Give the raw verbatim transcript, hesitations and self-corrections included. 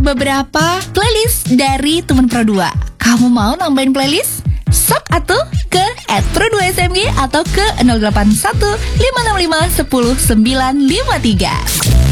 beberapa playlist dari teman Pro dua. Kamu mau nambahin playlist? Sok atuh ke at pro dua S M G atau ke nol delapan satu lima enam lima satu nol sembilan lima tiga.